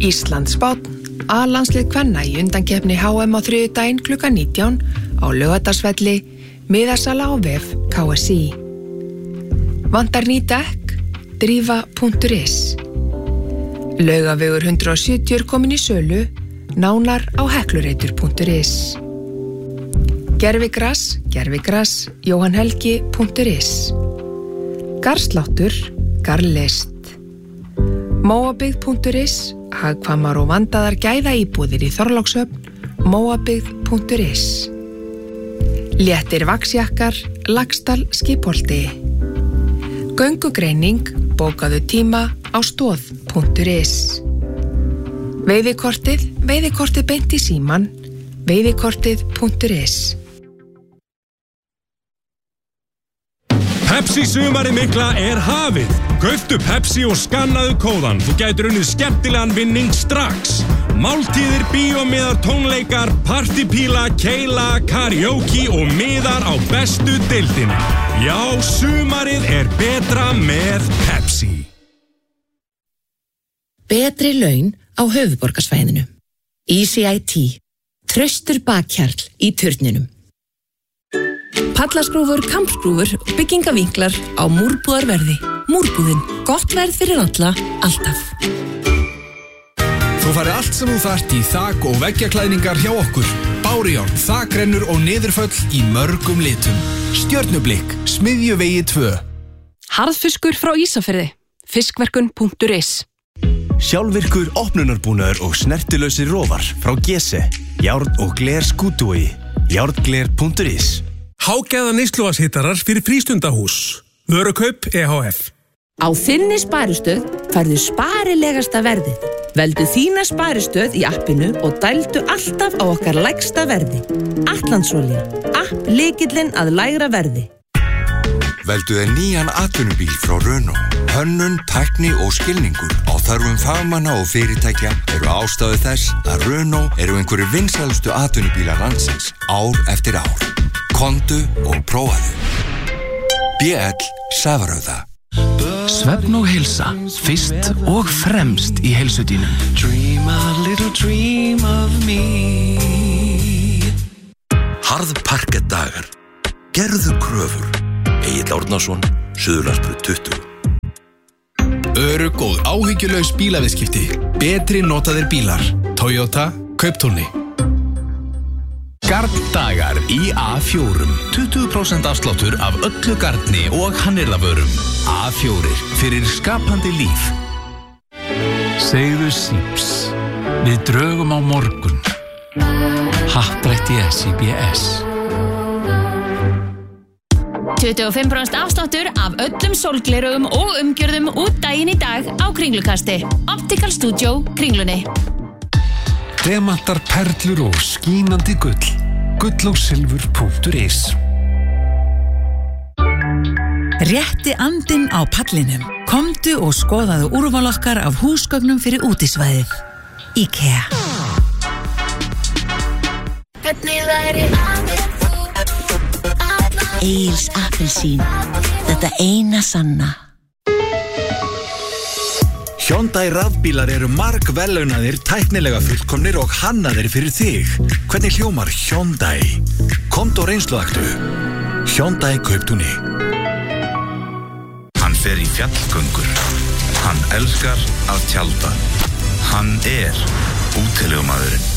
Íslandsbátn, A-landslið kvenna í undankeppni HM á þriðjudaginn klukkan 19 á Laugardalsvelli, miðasala á vef KSÍ. Vantar ný dekk, drífa.is. Laugavegur 170 er komin í sölu, nánar á heklureitur.is. Gervigras, johannhelgi.is. Garðsláttur, garðlist. Móabyggð.is, hagkvæmar og vandaðar gæðaíbúðir í Þorlákshöfn, móabyggð.is. Léttir vaxjakkar, Laxdal Skipholti. Göngugreining, bókaðu tíma á stoð.is. Veiðikortið beint í síman, veiðikortið.is. Pepsi sumari mikla er hafið. Kauftu Pepsi og skannaðu kóðan. Þú gætir unnið skemmtilegan vinning strax. Máltíðir, bíómiðar, tónleikar, partypíla, keila, karaoke og miðar á bestu deildinni. Já, sumarið er betra með Pepsi. Betri laun á höfuðborgarsvæðinu. EasyIT. Traustur bakhjarl í turninum. Pallaskrúfur, kampskrúfur, byggingavinklar á múrbúðarverði. Múrbúðin. Gott verð fyrir alla, alltaf. Þú færði allt sem þú þarft í þak- og veggjaklæðningar hjá okkur. Bárujárn, þakrennur og niðurföll í mörgum litum. Stjörnublikk, Smiðjuvegi 2. Harðfiskur frá Ísafirði. Fiskverkun.is. Sjálfvirkur opnunarbúnaður og snertilausir rófar frá Gese. Járn og gler skútúi. Járngler.is. Hágæða neysluvatnshitarar fyrir frístundahús. Vörukaup EHF. Á þinni sparistöð færðu sparilegasta verðið. Veldu þína sparistöð í appinu og dældu alltaf á okkar lægsta verði. Atlandsolía. App lykillinn að lægra verði. Veldu þér nýjan atvinnubíl frá Renault. Hönnun, tækni og skilningur á þörfum fagmanna og fyrirtækja eru ástæðu þess að Renault eru einhverjir vinsælustu atvinnubílar landsins ár eftir ár. Komdu og prófaðu. BL Safarauða. Svefn og heilsa, fyrst og fremst í heilsudínum. Dream a little dream of me. Harðparkettdagar. Gerðu kröfur. Egill Árnason, Suðurlandsbraut 20. Örugg og áhyggjulaus bílaviðskipti. Betri notaðir bílar. Toyota, Kauptúni. Garndagar í A4. 20% afsláttur af öllu garni og hannyrðavörum. A4 fyrir skapandi líf. Segðu síps. Við drögum á morgun. Happdrætti SIBS. 25% afsláttur af öllum sólglerugum og umgjörðum út daginn í dag á Kringlukasti. Optical Studio, Kringlunni. Demantar, perlur og skínandi gull. gullogsilfur.is. Rétti andinn á pallinum. Komdu og skoðaðu úrval okkar af húsgögnum fyrir útisvæðið. IKEA. Egils appelsín. Þetta eina sanna. Hyundai rafbílar eru margverðlaunaðir, tæknilega fullkomnir og hannaðir fyrir þig. Hvernig hljómar Hyundai? Komdu og reynsluaktu. Hyundai Kauptúni. Hann fer í fjallgöngur. Hann elskar að tjalda. Hann útilegumaðurinn.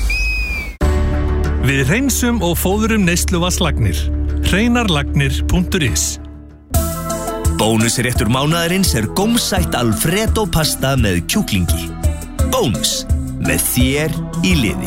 Við hreinsum og fóðurum neysluvatnslagnir. Hreinarlagnir.is. Bónusréttur mánaðarins er gómsætt Alfredo pasta með kjúklingi. Bónus, með þér í liði.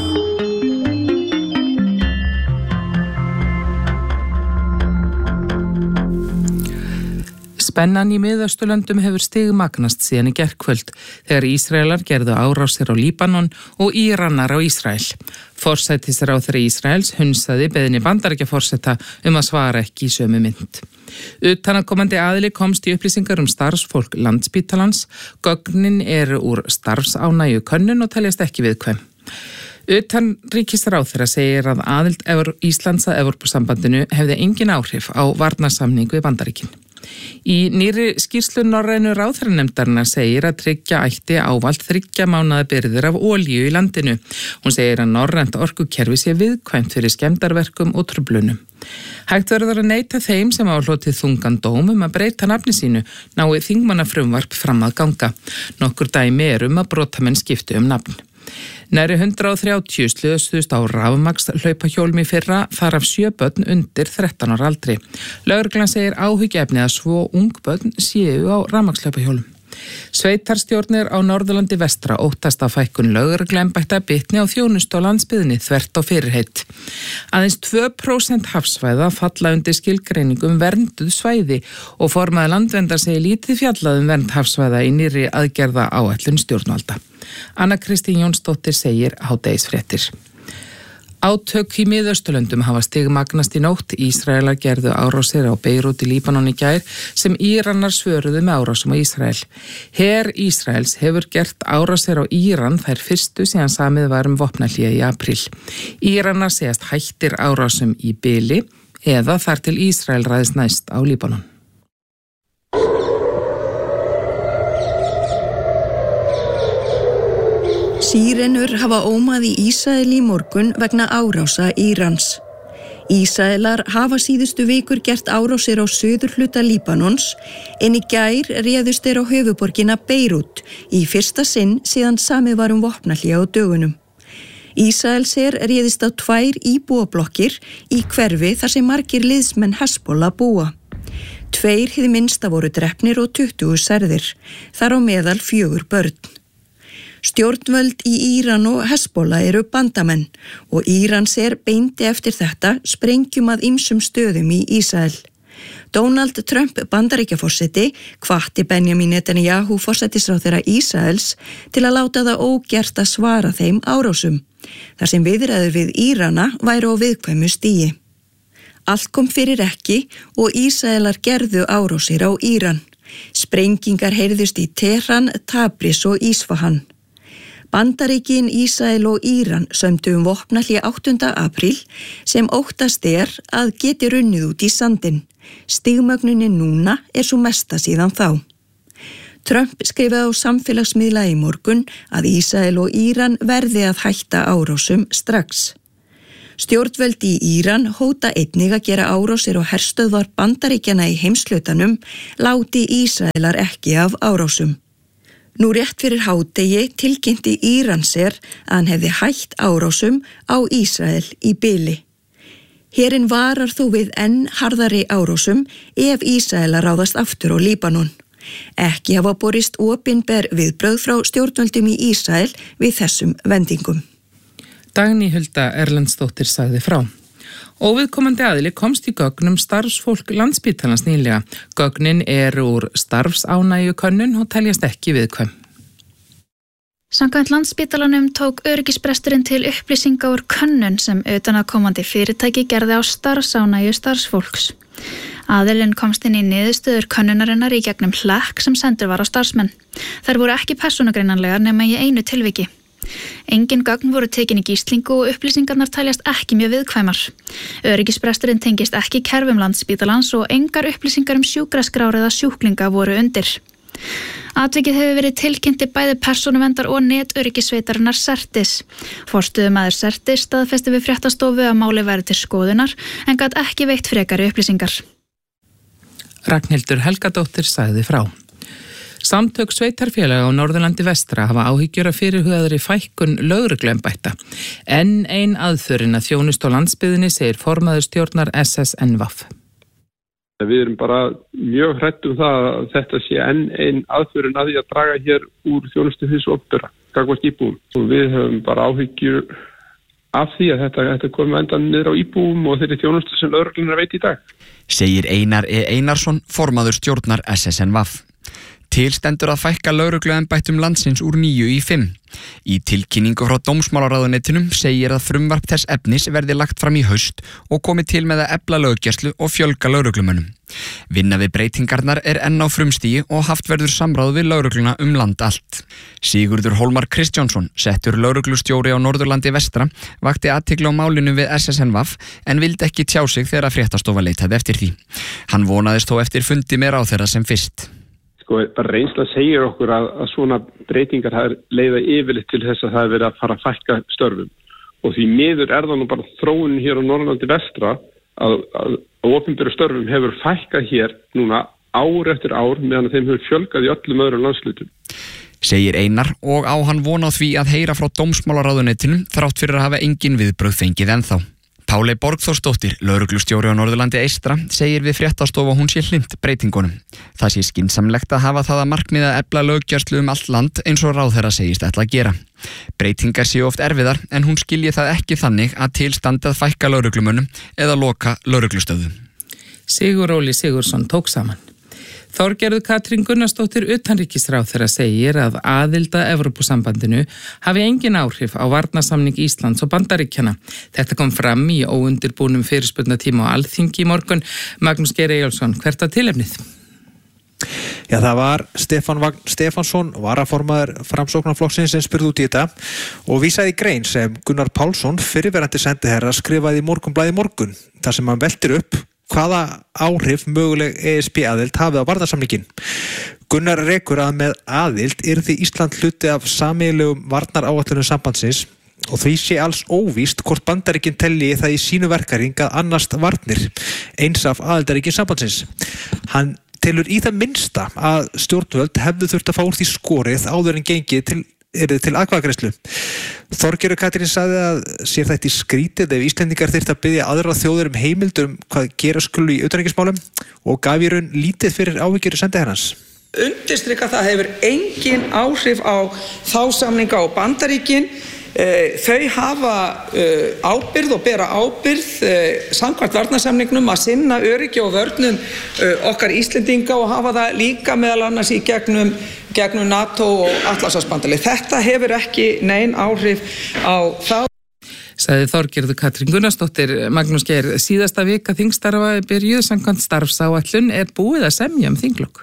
Spennan í Miðausturlöndum hefur stigmagnast síðan í gærkvöld þegar Ísraelar gerðu árásir á Líbanon og Íranar á Ísrael. Forsætisráðherra Ísraels hunsaði beiðni Bandaríkjaforseta að svara ekki í sömu mynd. Utanaðkomandi aðili komst í upplýsingar starfsfólk Landspítalans. Gögnin eru úr starfsánægju könnun og teljast ekki viðkvæm. Utanríkisráðherra segir að aðild Íslands að Evrópusambandinu hefði engin áhrif á varnarsamning við Bandaríkin. Í nýrri skýrslu norrænu ráðherranefndarinnar segir að tryggja ætti ávallt 3 mánaða birgðir af olíu í landinu. Hún segir að norrænt orkukerfi sé viðkvæmt fyrir skemmdarverkum og truflunum. Hægt verður að neita þeim sem hafa hlotið þungan dóm að breyta nafni sínu nái þingmannafrumvarp fram að ganga. Nokkur dæmi að brotamenn skiptu nafn. Næri 130 slösuðust á rafmagnshlaupahjólum í fyrra, þar af 7 börn undir 13 ára aldri. Lögreglan segir áhyggjuefni að svo ung börn séu á rafmagnshlaupahjólum. Sveitarstjórnir á Norðurlandi vestra óttast að fækkun lögregluembætta bitni á þjónustu á landsbyggðinni þvert á fyrirheit. Aðeins 2% hafsvæða falla undir skilgreiningum vernduð svæði og formaður Landverndar segir lítið fjallað vernd hafsvæða í nýrri aðgerða áætlun stjórnvalda. Anna Kristín Jónsdóttir segir hádegisfréttir. Átök í Miðausturlöndum hafa stigmagnast í nótt. Ísraelar gerðu árásir á Beirút í Líbanon í gær sem Íranar svöruðu með árásum á Ísrael. Her Ísraels hefur gert árásir á Íran þær fyrstu síðan samið var vopnahlé í apríl. Íranar segjast hættir árásum í bili eða þar til Ísrael ræðist næst á Líbanon. Sírenur hafa ómað í Ísrael í morgun vegna árása Írans. Ísraelar hafa síðustu vikur gert árásir á suðurhluta Líbanons en í gær réðust þeir á höfuðborgina Beirút í fyrsta sinn síðan samið var vopnahlé á dögunum. Ísraelsher réðist á 2 íbúablokkir í hverfi þar sem margir liðsmenn Hezbollah búa. 2 hið minnsta voru drepnir og 20 særðir, þar á meðal 4 börn. Stjórnvöld í Íran og Hezbollah eru bandamenn og Íransher beindi eftir þetta sprengjum að ýmsum stöðum í Ísrael. Donald Trump Bandaríkjaforseti hvatti Benjamin Netanyahu forsætisráðherra Ísraels til að láta það ógert að svara þeim árásum, þar sem viðræður við Írana væru á viðkvæmu stigi. Allt kom fyrir ekki og Ísraelar gerðu árásir á Íran. Sprengingar heyrðust í Tehran, Tabriz og Ísfahan. Bandaríkin, Ísrael og Íran sömdu vopnahlé 8. apríl sem óttast að geti runnið út í sandinn. Stigmögnunin núna svo mesta síðan þá. Trump skrifaði á samfélagsmiðla í morgun að Ísrael og Íran verði að hætta árásum strax. Stjórnvöld í Íran hóta einnig að gera árásir og herstöðvar Bandaríkjana í heimshlutanum láti Ísraelar ekki af árásum. Nú rétt fyrir hádegi tilkynnti Íransher að hann hefði hætt árásum á Ísrael í bili. Herinn varar þó við enn harðari árásum ef Ísraelar ráðast aftur á Líbanon. Ekki hafa borist opinber viðbrögð frá stjórnvöldum í Ísrael við þessum vendingum. Dagný Hulda Erlendsdóttir sagði frá. Óviðkomandi aðili komst í gögnum starfsfólk Landspítalans nýlega. Gögnin úr starfsánægjukönnun og teljast ekki viðkvæm. Samkvæmt Landspítalanum tók öryggisbresturinn til upplýsinga úr könnun sem utanaðkomandi fyrirtæki gerði á starfsánægju starfsfólks. Aðilinn komst inn í niðurstöður könnunarinnar í gegnum hlekk sem sendur var á starfsmenn. Þær voru ekki persónugreinanlegar nema í einu tilviki. Engin gögn voru tekin í gíslingu og upplýsingarnar teljast ekki mjög viðkvæmar. Öryggisbresturinn tengist ekki kerfum Landspítalans og engar upplýsingar sjúkraskrár eða sjúklinga voru undir. Atvikið hefur verið tilkynnti bæði persónuverndar og netöryggisveitarinnar Certis. Forstöðumaður Certis staðfesti við fréttastofu að máli væri til skoðunar en gat ekki veitt frekari upplýsingar. Ragnhildur Helgadóttir sagði frá. Samtök sveitarfélaga á Norðurlandi vestra hafa áhyggjur af fyrirhugaðri fækkun lögregluembætta. Enn ein aðförin að þjónustu á landsbyggðinni segir formaður stjórnar SSNVAF. Við erum bara mjög hrætt það að þetta sé enn ein aðförin að því að draga hér úr þjónustu hins opinbera, gagnvart íbúum. Og við höfum bara áhyggjur af því að þetta komi endan niður á íbúum og þeirri þjónustu sem lögreglunar veit í dag. Segir Einar Einarsson, formaður stjórnar SSNVAF. Til stendur að fækka lögregluembættum landsins úr 9 í 5. Í tilkynningu frá dómsmálaráðuneytinu segir að frumvarp þess efnis verði lagt fram í haust og komi til með að efla löggæslu og fjölga lögreglumönnum. Vinna við breytingarnar enn á frumstigi og haft verður samráð við lögregluna land allt. Sigurður Hólmar Kristjánsson, settur lögreglustjóri á Norðurlandi vestra, vakti athygli á málinu við SSNVAF en vildi ekki tjá sig þegar fréttastofa leitaði eftir því. Hann vonaðist þó eftir fundi með ráðherra sem fyrst. Bara reynsla segir okkur að svona breytingar leiða yfirleitt til þess að það verið að fara að fækka störfum. Og því miður það nú bara þróunin hér á Norðurlandi vestra að opinberu störfum hefur fækkað hér núna ár eftir ár meðan þeim hefur fjölgað í öllum öðrum landslutum. Segir Einar og á hann von á því að heyra frá dómsmálaráðuneytinu þrátt fyrir að hafa engin viðbrögð fengið ennþá. Páley Borgþórsdóttir, lögreglustjóri á Norðurlandi eystra, segir við fréttastofu að hún sé hlynnt breytingunum. Það sé skynsamlegt að hafa það að markmiða að efla löggæslu allt land eins og ráðherra segist ætla að gera. Breytingar séu oft erfiðar en hún skilji það ekki þannig að tilstandi að fækka lögreglumönnum eða loka lögreglustöðum. Sigur Óli Sigurðsson tók saman. Þorgerður Katrín Gunnarsdóttir utanríkisráðherra segir að aðild að Evrópusambandinu hafi engin áhrif á varnarsamning Íslands og Bandaríkjanna. Þetta kom fram í óundirbúnum fyrirspurnatíma á Alþingi í morgun. Magnús Geir Eyjólfsson, hvert að tilefnið? Já, það var Stefán Vagn Stefánsson, varaformaður Framsóknarflokksins sem spurði út í þetta og vísaði í grein sem Gunnar Pálsson, fyrrverandi sendiherra, skrifaði í Morgunblaðið í morgun, þar sem hann veltir upp hvaða áhrif möguleg ESB aðild hafið á varnarsamningin. Gunnar rekur að með aðild yrði Ísland hluti af sameiginlegum varnaráætlunum sambandsins og því sé alls óvíst hvort Bandaríkin telji það í sínu verkahring að annast varnir eins af aðildaríkin sambandsins. Hann telur í það minnsta að stjórnvöld hefðu þurft að fá úr því skorið áður en gengið til atkvæðagreiðslu. Þorgerður Katrín sagði að sér þetta í skrítið ef Íslendingar þyrftu að biðja aðra þjóðir heimildur hvað gera skulu í utanríkismálum og gaf í raun lítið fyrir áhyggjur sendiherrans. Undirstrika það hefur engin áhrif á þá samninga og Bandaríkin. Þau hafa ábyrgð og bera ábyrgð samkvæmt varnarsamningnum að sinna öryggi og vörnum okkar Íslendinga og hafa það líka meðal annars í gegnum NATO og Atlantshafsbandalagið. Þetta hefur ekki nein áhrif á það. Sagði Þorgerður Katrín Gunnarsdóttir. Magnús Geir, síðasta vika þingstarfa byrjuð samkvæmt starfsáætlun búið að semja þinglok.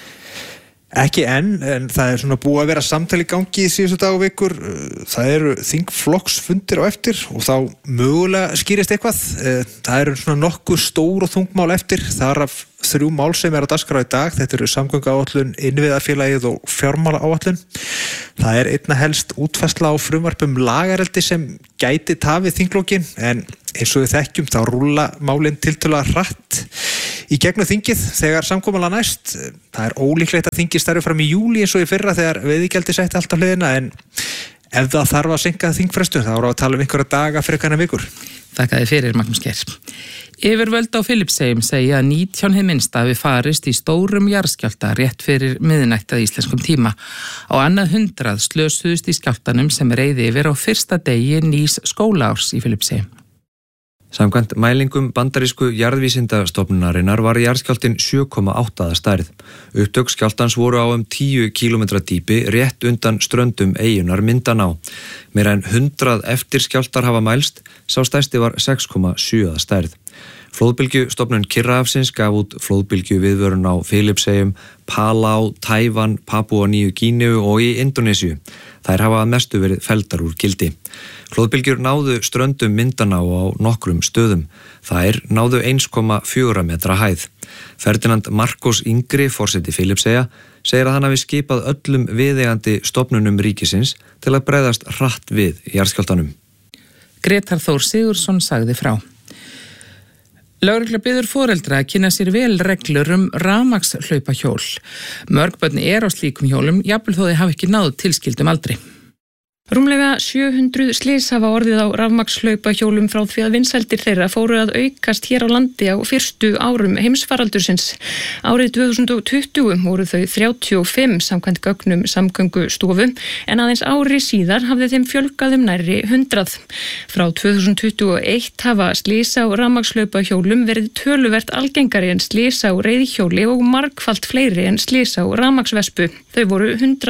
Ekki en það svona búið að vera samtali í gangi í síðustu dag og vikur. Það eru þingflokksfundir á eftir og þá mögulega skýrist eitthvað. Það eru svona nokkuð stór og þungmál eftir. Þar af 3 mál sem á dagskrá í dag. Þetta eru samgönguáætlun, innviðarfélagið og fjármálaáætlun. Það einna helst útfærsla á frumvarpum lagareldi sem gæti tafið þinglokin en eins og við þekkjum þá rúlla málin tiltölulega hratt í gegnum þingið þegar samkomulag næst. Það er ólíklegt að þingið starfi fram í júlí eins og í fyrra þegar veiðigjaldi setti allt á hliðina en ef það þarf að seinka þingfrestu þá er að tala einhverja daga frekar en vikur. Þakkaði fyrir Magnús Geir. Yfirvöld á Filippseyjum segja að 19 hið minnsta hafi farist í stórum jarðskjálfta rétt fyrir miðnætti að íslenskum tíma. Á annað 100 slösuðust í skjálftanum sem reiði yfir á fyrsta degi nýs skólaárs í Filippseyjum. Samkvæmt mælingum bandarísku jarðvísindastofnunarinnar var jarðskjálftinn 7,8 að stærð. Upptök skjálftans voru á 10 km dýpi rétt undan ströndum eyjunnar Mindanao. Meira en 100 eftirskjálftar hafa mælst, sá stærsti var 6,7 að stærð. Flóðbylgjustofnun Kyrrahafsins gaf út flóðbylgju viðvörun á Filippseyjum, Palau, Tævan, Papúa Nýju Gíneu og í Indónesíu. Þær hafa að mestu verið felldar úr gildi. Flóðbylgjur náðu ströndum Mindanao á nokkrum stöðum. Þær náðu 1,4 metra hæð. Ferdinand Marcos Yngri, forseti Filippseyja, segir að hann hafi skipað öllum viðeigandi stofnunum ríkisins til að bregðast hratt við jarðskjálftanum. Grétar Þór Sigurðsson sagði frá. Lögregla biður foreldra að kynna sér vel reglur rafmagnshlaupahjól. Mörg börn á slíkum hjólum, jafnvel þó þau hafi ekki náð tilskildum aldri. Rúmlega 700 slys hafa orðið á rafmagnshlaupahjólum frá því að vinsældir þeirra fóru að aukast hér á landi á fyrstu árum heimsfaraldursins. Árið 2020 voru þau 35 samkvæmt gögnum Samgöngustofu en aðeins ári síðar hafði þeim fjölgað nærri 100. Frá 2021 hafa slys á rafmagnshlaupahjólum verið töluvert algengari en slys á reiðhjóli og margfalt fleiri en slys á rafmagnsvespu. Þau voru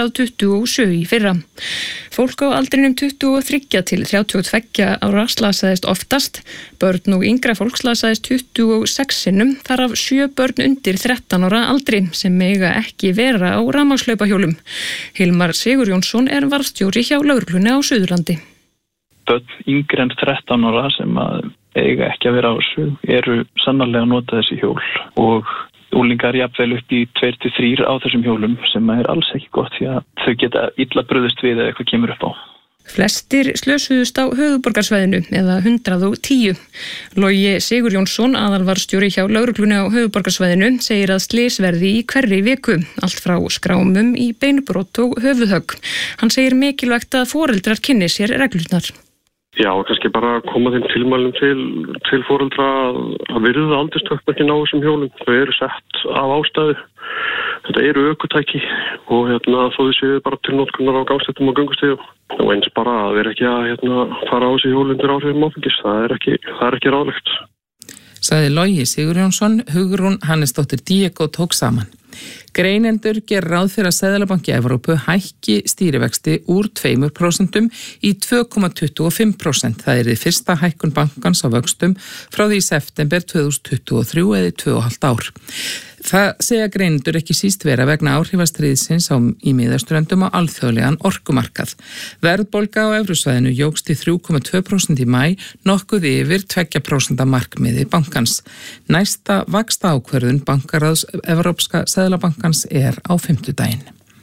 127 í fyrra. Fólk á aldrinum 23 til 32 ára slasaðist oftast, börn og yngra fólk slasaðist 26 sinnum, þar af 7 börn undir 13 ára aldri sem mega ekki vera á rafmagnshlaupahjólum. Hilmar Sigurjónsson varðstjóri hjá lögreglunni á Suðurlandi. Börn yngri en 13 ára sem eiga ekki að vera á þessu eru sannarlega að nota þessi hjól og úlingar jafnvel upp í 2-3 á þessum hjólum sem alls ekki gott því að þau geta illa brugðist við eða eitthvað kemur upp á. Flestir slösuðust á höfuðborgarsvæðinu eða 110. Logi Sigurjónsson, aðalvarðstjóri hjá lögreglunni á höfuðborgarsvæðinu, segir að slys verði í hverri viku, allt frá skrámum í beinbrot og höfuðhögg. Hann segir mikilvægt að foreldrar kynni sér reglurnar. Já, kannski bara koma þeim tilmælum til foreldra að virða aldurstakmörkin á þessum hjólum. Þau eru sett af ástæðu. Þetta eru ökutæki og þó þau séu bara til notkunar á gangstéttum og göngustíðum. Og eins bara að vera ekki að fara á þessi hjól undir áhrifum áfengis. Það er ekki ráðlegt. Sagði Logi Sigurjónsson, Hugrún Hannesdóttir Diego tók saman. Greinendur gerir ráð fyrir að Seðlabanki Evrópu hækki stýrivexti úr 2% í 2,25%. Það er fyrsta hækkun bankans á vöxtum frá því í september 2023 eða 2,5 ár. Það segja greinendur ekki síst vera vegna áhrifastríðsins í Miðausturlöndum á alþjóðlegan orkumarkað. Verðbólga á evrusvæðinu jókst í 3,2% í maí, nokkuð yfir 2% markmiði bankans. Næsta vaxta ákvörðun bankaráðs Evrópska Seðlabankans á fimmtudaginn.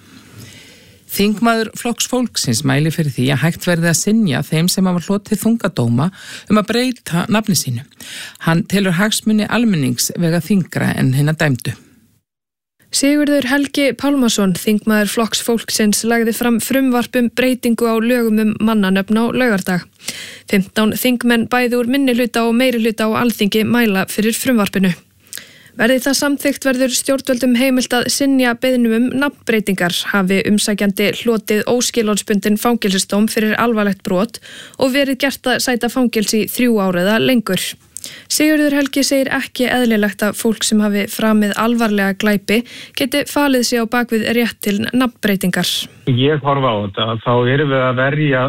Þingmaður Flokks fólksins mæli fyrir því að hægt verði að synja þeim sem hafa hlotið þungadóma að breyta nafni sínu. Hann telur hagsmuni almennings vega þyngra en hina dæmdu. Sigurður Helgi Pálmason, þingmaður Flokks fólksins, lagði fram frumvarp breytingu á lögum mannanöfn á laugardag. 15 þingmenn bæði úr minnihluta og meirihluta á Alþingi mæla fyrir frumvarpinu. Verði það samþykkt verður stjórnvöldum heimilt að synja beiðnum nafnbreytingar hafi umsækjandi hlotið óskilorðsbundinn fangelsisdóm fyrir alvarlegt brot og verið gert að sæta fangelsi 3 ár eða lengur. Sigurður Helgi segir ekki eðlilegt að fólk sem hafi framið alvarlega glæpi geti falið sig á bakvið rétt til nafnbreytingar. Ég horfa á þetta, þá erum við að verja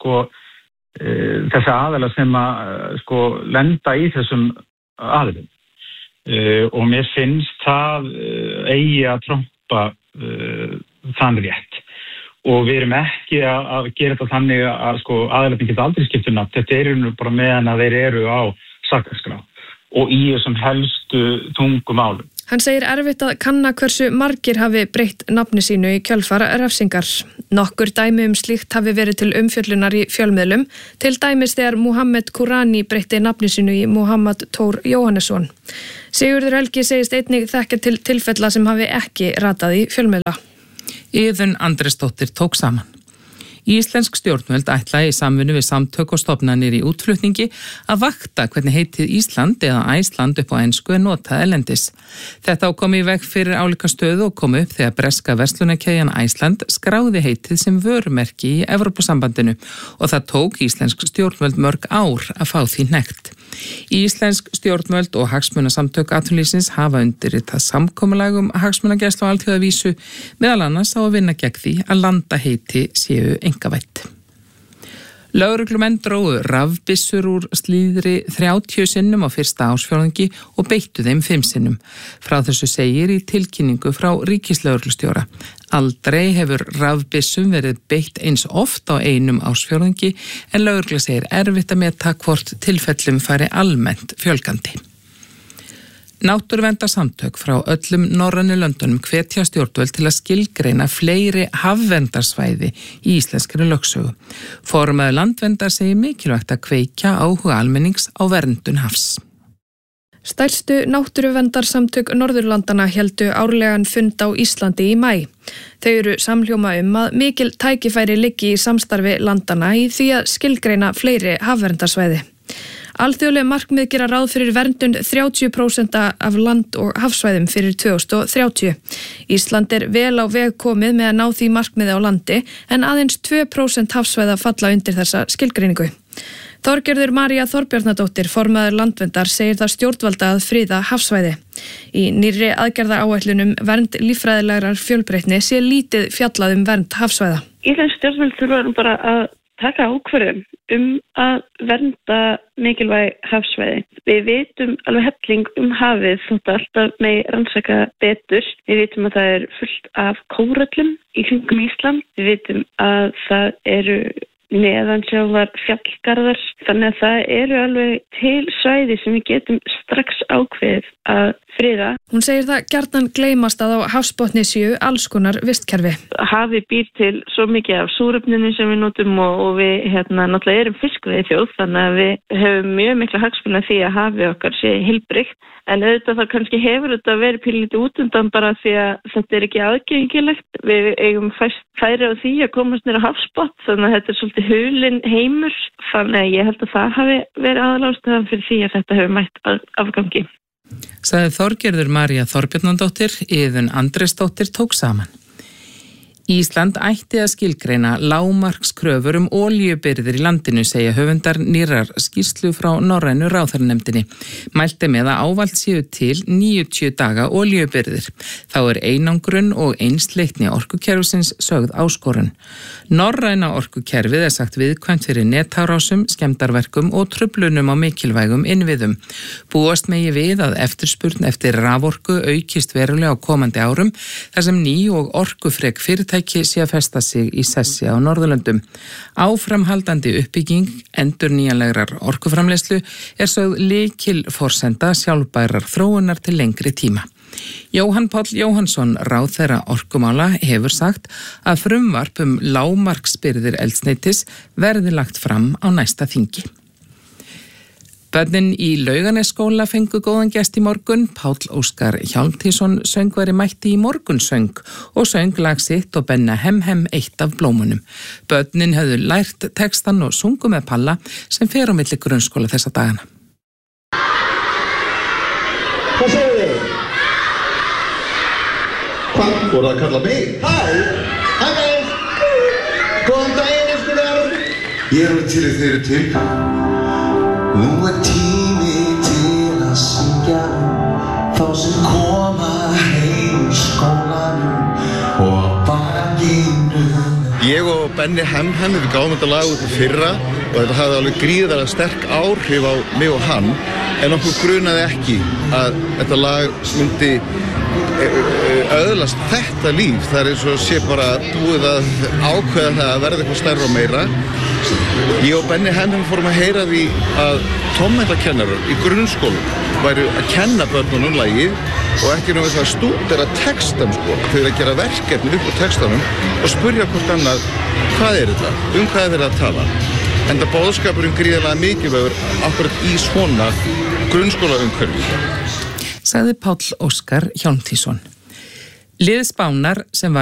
þessa aðila sem lenda í þessum aðilum. Og mér finnst það eigi að trompa þann rétt og við erum ekki að gera þetta þannig að aðilarnir geta aldrei skipt nafn. Þetta eru bara meðan að þeir eru á sakarskrá og í þessum helstu tungumálum. Hann segir erfitt að kanna hversu margir hafi breytt nafni sínu í kjölfar refsingar. Nokkur dæmi slíkt hafi verið til umfjöllunar í fjölmiðlum, til dæmis þegar Muhammed Kurani breytti nafni sínu í Muhammad Tór Jóhannesson. Sigurður Helgi segist einnig þekkja til tilfella sem hafi ekki ratað í fjölmiðla. Iðunn Andresdóttir tók saman. Íslensk stjórnvöld ætla í samvinnu við samtök og stofnanir í útflutningi að vakta hvernig heitið Ísland eða Æsland upp á ensku notað erlendis. Þetta kom í veg fyrir álíka stöðu og kom upp þegar breska verslunarkeðjan Æsland skráði heitið sem vörumerki í Evrópusambandinu og það tók íslensk stjórnvöld mörg ár að fá því hnekkt. Íslensk stjórnvöld og hagsmunasamtök atvinnulífsins hafa undirritað samkomulag hagsmunagæslu á alþjóðavísu, meðal annars á að vinna gegn því að landaheiti séu einkavædd. Lögreglumenn drógu rafbyssur úr slíðri 30 sinnum á fyrsta ársfjórðungi og beittu þeim 5 sinnum. Frá þessu segir í tilkynningu frá ríkislögreglustjóra. Aldrei hefur rafbyssum verið beitt eins oft á einum ársfjórðungi en lögregla segir erfitt að meta hvort tilfellum fari almennt fjölgandi. Náttúruverndarsamtök frá öllum norrænu löndunum hvetja stjórnvöld til að skilgreina fleiri hafverndarsvæði í íslenskri lögsögu. Formaður Landverndar segir mikilvægt að kveikja áhuga almennings á verndun hafs. Stærstu náttúruverndarsamtök Norðurlandana héldu árlegan fund á Íslandi í maí. Þau eru samhljóma að mikil tækifæri liggi í samstarfi landana í því að skilgreina fleiri hafverndarsvæði. Alþjóðleg markmið gera ráð fyrir verndun 30% af land- og hafsvæðum fyrir 2030. Ísland vel á veg komið með að ná því markmiði á landi en aðeins 2% hafsvæða falla undir þessa skilgreiningu. Þorgerður María Þorbjarnadóttir, formaður Landverndar, segir það stjórnvalda að friða hafsvæði. Í nýrri aðgerðaáætlunum vernd líffræðilegrar fjölbreytni sé lítið fjallað vernd hafsvæða. Íslensk stjórnvöld þurfa bara að taka ákvörðun að vernda mikilvæg hafsvæði. Við vitum alveg helling hafið þótt alltaf með rannsaka betur. Við vitum að það fullt af kóröllum í kringum Ísland. Við vitum að það eru neðansjávar fjallgarðar. Þannig að það eru alveg til svæði sem við getum strax ákveðið að friða. Hún segir það gjarnan gleymast að á hafsbotni séu alls konar vistkerfi. Hafið býr til svo mikið af súrefninu sem við notum og við náttúrulega erum fiskveiðiþjóð, þannig að við hefum mjög mikla hagsmuni af því að hafið okkar sé heilbrigt. En auðvitað þá kannski hefur þetta verið pínlítið út undan bara því að þetta ekki aðgengilegt. Við eigum færi á því að komast niður á hafsbotn, þannig að þetta svolítið hulinn heimur. Þannig að ég held að það hafi verið aðalástæðan fyrir því að þetta hefur mætt afgangi. Sagði Þorgerður María Þorbjarnadóttir, Iðunn Andrésdóttir tók saman. Ísland ætti að skilgreina lágmarkskröfur olíubirgðir í landinu, segja höfundar nýrrar skýrslu frá Norrænu ráðherranefndinni. Mælti með að ávallt séu til 90 daga olíubirgðir. Þá einangrun og einsleitni orkukerfisins sögð áskorun. Norræna orkukerfið sagt viðkvæmt fyrir netárásum, skemmdarverkum og truflunum á mikilvægum innviðum. Búast megi við að eftirspurn eftir raforku aukist verulega á komandi árum, þar sem ný og orkufrek fyrirtæki sé að festa sig í sessi á Norðurlöndum. Áframhaldandi uppbygging endurnýjanlegrar orkuframleiðslu sögð lykilforsenda sjálfbærar þróunar til lengri tíma. Jóhann Páll Jóhannsson, ráðherra orkumála, hefur sagt að frumvarp lágmarksbirgðir eldsneytis verði lagt fram á næsta þingi. Börnin í Laugarnesskóla fengu góðan gest í morgun. Páll Óskar Hjálmtísson söngvari mætti í morgunsöng og söng lag sitt og Benna Hem Hem eitt af blómunum. Börnin höfðu lært textan og sungu með Palla sem fer á milli grunnskóla þessa dagana. Hvað segir þið? Hvað voru það að kalla mig? Hæ með! Góðan daginn, skólar! Ég alveg til þeir eru til. Nú tími til að syngja þá sem koma heim í skólanum og á bakinu. Ég og Benni Hem Hem við gáum þetta lag út í fyrra og þetta hafði alveg gríðarlega sterk áhrif á mig og hann, en okkur grunaði ekki að þetta lag myndi öðlast þetta líf. Það eins og sé bara búið að ákveða það að verða eitthvað stærra og meira. Ég og Benni Hem Hem fórum að heyra því að tónmenntakennarar í grunnskólum væru að kenna börnunum lagið og ekki nú við það stúdera textan fyrir að gera verkefni upp á textanum og spurja hvort annað hvað þetta, hvað verið að tala. En það boðskapurinn gríðarlega mikilvægur akkurat í svona grunnskólaumhverfi. Sagði Páll Óskar Hjálmtísson. Lið Spánar sem var